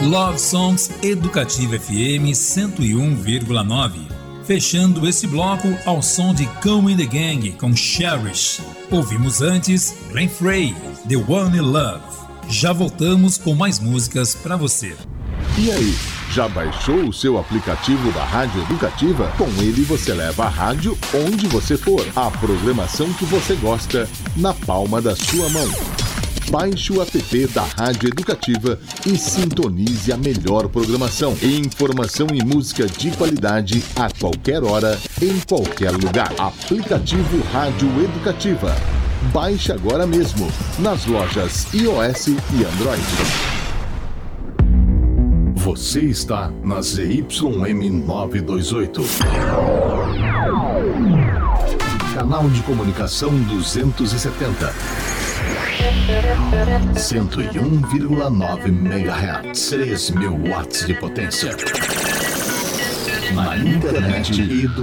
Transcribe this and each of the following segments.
Love Songs Educativa FM 101,9. Fechando esse bloco ao som de Come in the Gang com Cherish. Ouvimos antes Glenn Frey, The One You Love. Já voltamos com mais músicas para você. E aí, já baixou o seu aplicativo da Rádio Educativa? Com ele você leva a rádio onde você for. A programação que você gosta na palma da sua mão. Baixe o app da Rádio Educativa e sintonize a melhor programação. Informação e música de qualidade a qualquer hora, em qualquer lugar. Aplicativo Rádio Educativa. Baixe agora mesmo nas lojas iOS e Android. Você está na ZYM 928. Canal de comunicação 270. 101,9 MHz, 3.000 watts de potência. Na internet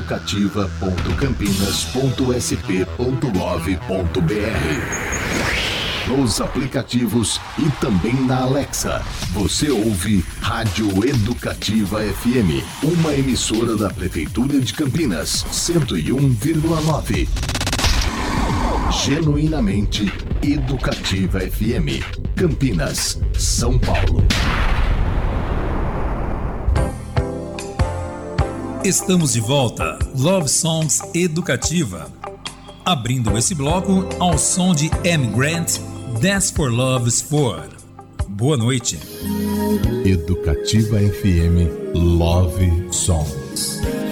educativa.campinas.sp.gov.br. Nos aplicativos e também na Alexa. Você ouve Rádio Educativa FM, uma emissora da Prefeitura de Campinas, 101,9. Genuinamente Educativa FM, Campinas, São Paulo. Estamos de volta, Love Songs Educativa. Abrindo esse bloco ao som de M. Grant, That's for Love's For. Boa noite. Educativa FM, Love Songs.